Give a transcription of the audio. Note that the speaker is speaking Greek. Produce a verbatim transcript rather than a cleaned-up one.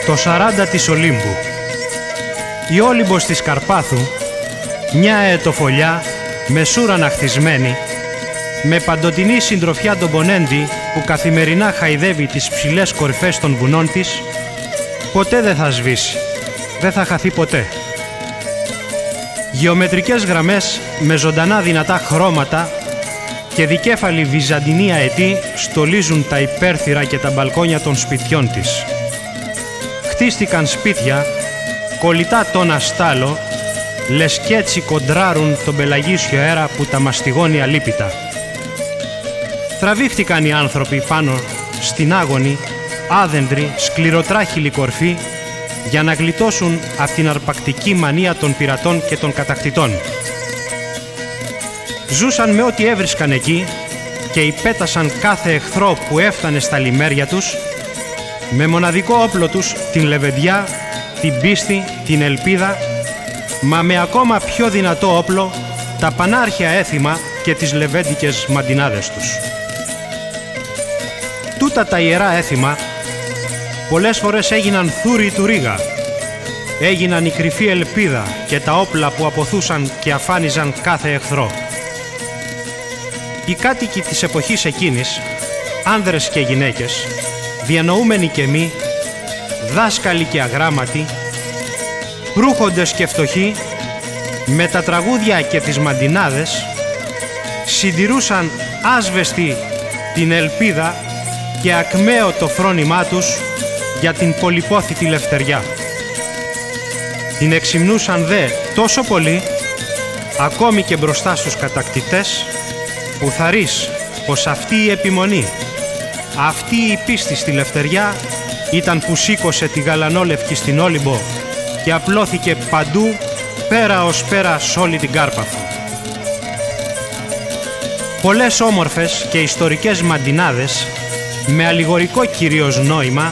Το σαράντα της Ολύμπου. Η Όλυμπος της Καρπάθου, μια αετοφολιά με σούρανα χτισμένη, με παντοτινή συντροφιά τον πονέντη που καθημερινά χαϊδεύει τις ψηλές κορυφές των βουνών της, ποτέ δεν θα σβήσει, δεν θα χαθεί ποτέ. Γεωμετρικές γραμμές με ζωντανά δυνατά χρώματα και δικέφαλοι βυζαντινοί αετοί στολίζουν τα υπέρθυρα και τα μπαλκόνια των σπιτιών της. Χτίστηκαν σπίτια, κολλητά τόνα στάλο, λες κι έτσι κοντράρουν τον πελαγίσιο αέρα που τα μαστιγώνει αλίπητα. Τραβήχτηκαν οι άνθρωποι πάνω στην άγονη, άδεντρη, σκληροτράχυλη κορφή για να γλιτώσουν από την αρπακτική μανία των πειρατών και των κατακτητών. Ζούσαν με ό,τι έβρισκαν εκεί και υπέτασαν κάθε εχθρό που έφτανε στα λιμέρια τους με μοναδικό όπλο τους την λεβεντιά, την πίστη, την ελπίδα, μα με ακόμα πιο δυνατό όπλο τα πανάρχια έθιμα και τις λεβέντικες μαντινάδες τους. Τούτα τα ιερά έθιμα πολλές φορές έγιναν θούροι του Ρήγα, έγιναν η κρυφή ελπίδα και τα όπλα που αποθούσαν και αφάνιζαν κάθε εχθρό. Οι κάτοικοι της εποχής εκείνης, άνδρες και γυναίκες, διανοούμενοι και μη, δάσκαλοι και αγράμματοι, ρούχοντες και φτωχοί, με τα τραγούδια και τις μαντινάδες, συντηρούσαν άσβεστη την ελπίδα και ακμαίο το φρόνημά τους για την πολυπόθητη λευτεριά. Την εξυμνούσαν δε τόσο πολύ, ακόμη και μπροστά στους κατακτητές, που θαρείς πως αυτή η επιμονή, αυτή η πίστη στη λευτεριά ήταν που σήκωσε τη γαλανόλευκη στην Όλυμπο και απλώθηκε παντού πέρα ως πέρα σ' όλη την Κάρπαθο. Πολλές όμορφες και ιστορικές μαντινάδες με αλληγορικό κυρίως νόημα